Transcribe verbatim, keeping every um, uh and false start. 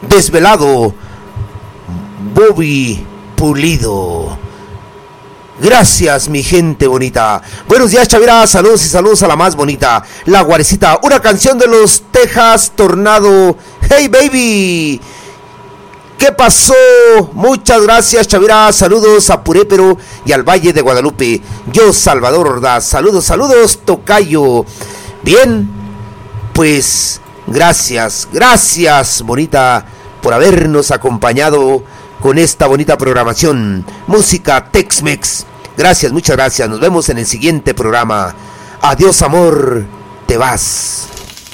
Desvelado, Bobby Pulido. Gracias, mi gente bonita. Buenos días, Chavira. Saludos y saludos a la más bonita, La Guarecita. Una canción de los Texas Tornado. Hey, baby. ¿Qué pasó? Muchas gracias, Chavira. Saludos a Purépero y al Valle de Guadalupe. Yo, Salvador Ordaz. Saludos, saludos, tocayo. Bien, pues gracias, gracias, bonita, por habernos acompañado con esta bonita programación. Música Tex-Mex. Gracias, muchas gracias. Nos vemos en el siguiente programa. Adiós, amor. Te vas.